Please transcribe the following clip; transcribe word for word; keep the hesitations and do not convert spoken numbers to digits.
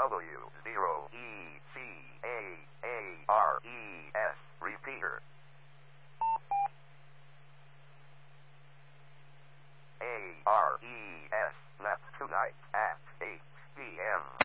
W zero E C A A R E S. Repeater. A R E S. That's tonight at eight p m